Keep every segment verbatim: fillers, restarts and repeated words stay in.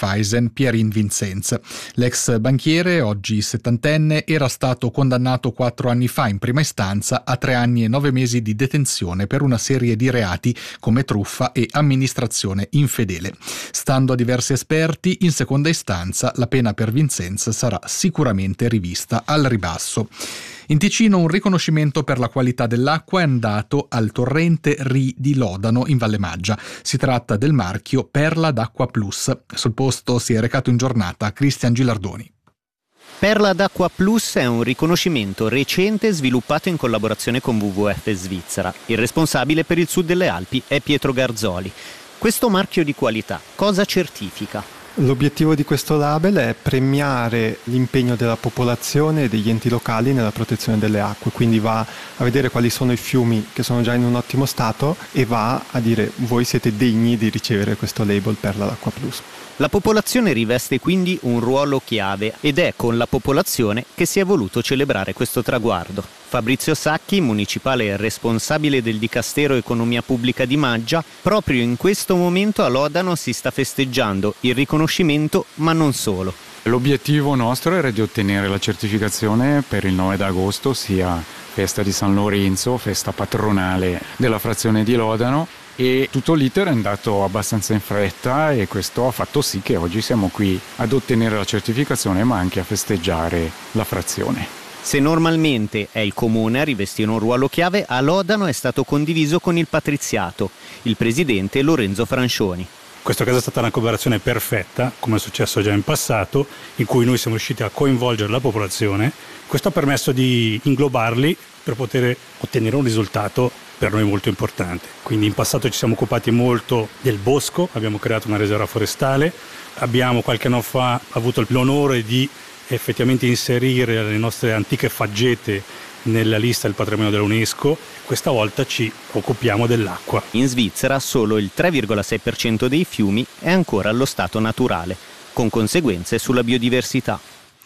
Raiffeisen Pierin Vincenz. L'ex banchiere, oggi settantenne, era stato condannato quattro anni fa in prima istanza a tre anni e nove mesi di detenzione per una serie di reati come truffa e amministrazione infedele. Stando a diversi esperti, in seconda istanza la pena per Vincenz sarà sicuramente rivista al ribasso. In Ticino un riconoscimento per la qualità dell'acqua è andato al torrente Ri di Lodano in Valle Maggia. Si tratta del marchio Perla d'Acqua Plus. Sul posto si è recato in giornata Cristian Gilardoni. Perla d'Acqua Plus è un riconoscimento recente sviluppato in collaborazione con W W F Svizzera. Il responsabile per il sud delle Alpi è Pietro Garzoli. Questo marchio di qualità cosa certifica? L'obiettivo di questo label è premiare l'impegno della popolazione e degli enti locali nella protezione delle acque, quindi va a vedere quali sono i fiumi che sono già in un ottimo stato e va a dire voi siete degni di ricevere questo label Perla d'Acqua Plus. La popolazione riveste quindi un ruolo chiave ed è con la popolazione che si è voluto celebrare questo traguardo. Fabrizio Sacchi, municipale responsabile del Dicastero Economia Pubblica di Maggia, proprio in questo momento a Lodano si sta festeggiando il riconoscimento, ma non solo. L'obiettivo nostro era di ottenere la certificazione per il nove d'agosto, sia festa di San Lorenzo, festa patronale della frazione di Lodano, e tutto l'iter è andato abbastanza in fretta e questo ha fatto sì che oggi siamo qui ad ottenere la certificazione ma anche a festeggiare la frazione. Se normalmente è il comune a rivestire un ruolo chiave, a Lodano è stato condiviso con il patriziato, il presidente Lorenzo Francioni. In questo caso è stata una collaborazione perfetta, come è successo già in passato, in cui noi siamo riusciti a coinvolgere la popolazione. Questo ha permesso di inglobarli per poter ottenere un risultato per noi molto importante. Quindi in passato ci siamo occupati molto del bosco, abbiamo creato una riserva forestale, abbiamo qualche anno fa avuto l'onore di effettivamente inserire le nostre antiche faggete nella lista del patrimonio dell'UNESCO. Questa volta ci occupiamo dell'acqua. In Svizzera solo il tre virgola sei per cento dei fiumi è ancora allo stato naturale, con conseguenze sulla biodiversità.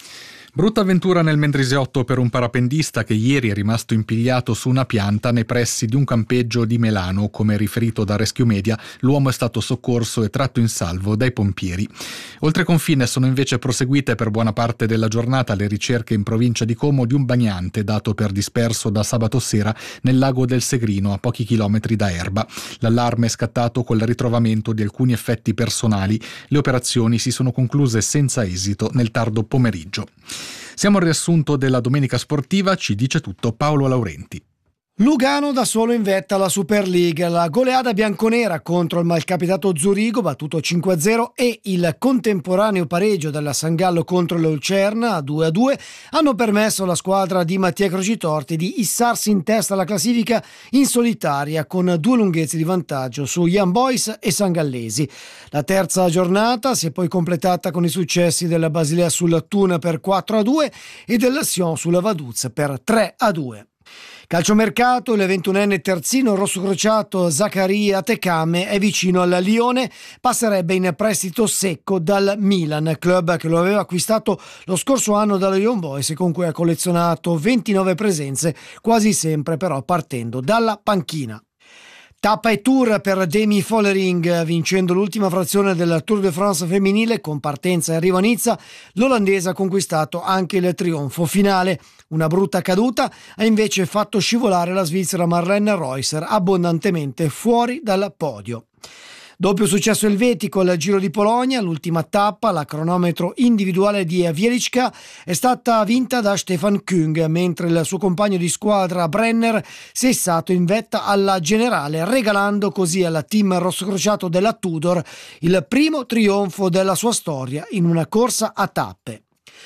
Brutta avventura nel Mendrisiotto per un parapendista che ieri è rimasto impigliato su una pianta nei pressi di un campeggio di Melano. Come riferito da Rescue Media, l'uomo è stato soccorso e tratto in salvo dai pompieri. Oltre confine sono invece proseguite per buona parte della giornata le ricerche in provincia di Como di un bagnante dato per disperso da sabato sera nel lago del Segrino, a pochi chilometri da Erba. L'allarme è scattato col ritrovamento di alcuni effetti personali. Le operazioni si sono concluse senza esito nel tardo pomeriggio. Siamo al riassunto della domenica sportiva, ci dice tutto Paolo Laurenti. Lugano da solo in vetta alla Super League, la goleada bianconera contro il malcapitato Zurigo battuto cinque a zero e il contemporaneo pareggio della San Gallo contro l'Olcerna due a due hanno permesso alla squadra di Mattia Crocitorti di issarsi in testa alla classifica in solitaria con due lunghezze di vantaggio su Young Boys e San Gallesi. La terza giornata si è poi completata con i successi della Basilea sulla Thun per quattro a due e della Sion sulla Vaduz per tre a due. Calciomercato, il ventunenne terzino rossocrociato Zaccaria Tecame è vicino al Lione, passerebbe in prestito secco dal Milan, club che lo aveva acquistato lo scorso anno dallo Young Boys e con cui ha collezionato ventinove presenze, quasi sempre però partendo dalla panchina. Tappa e tour per Demi Vollering, vincendo l'ultima frazione del Tour de France femminile con partenza e arrivo a Nizza, l'olandese ha conquistato anche il trionfo finale. Una brutta caduta ha invece fatto scivolare la svizzera Marlene Reusser abbondantemente fuori dal podio. Doppio successo elvetico al Giro di Polonia, l'ultima tappa, la cronometro individuale di Wieliczka, è stata vinta da Stefan Küng, mentre il suo compagno di squadra Brenner si è issato in vetta alla generale, regalando così al team rossocrociato della Tudor il primo trionfo della sua storia in una corsa a tappe.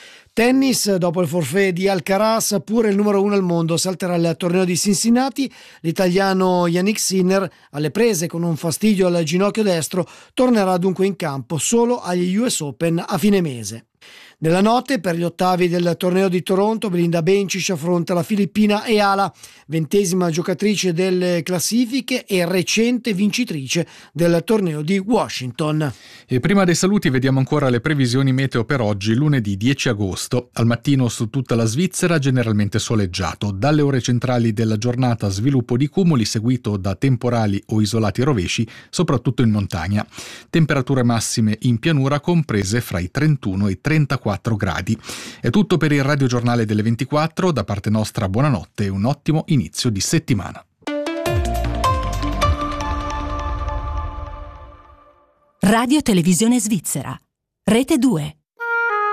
Tennis, dopo il forfait di Alcaraz, pure il numero uno al mondo salterà il torneo di Cincinnati. L'italiano Yannick Sinner, alle prese con un fastidio al ginocchio destro, tornerà dunque in campo solo agli U S Open a fine mese. Nella notte, per gli ottavi del torneo di Toronto, Belinda Bencic affronta la filippina Eala, ventesima giocatrice delle classifiche e recente vincitrice del torneo di Washington. E prima dei saluti vediamo ancora le previsioni meteo per oggi, lunedì dieci agosto. Al mattino su tutta la Svizzera generalmente soleggiato. Dalle ore centrali della giornata sviluppo di cumuli seguito da temporali o isolati rovesci, soprattutto in montagna. Temperature massime in pianura comprese fra i trentuno e i trentaquattro gradi. È tutto per il Radio Giornale delle ventiquattro, da parte nostra buonanotte e un ottimo inizio di settimana. Radio Televisione Svizzera, Rete due.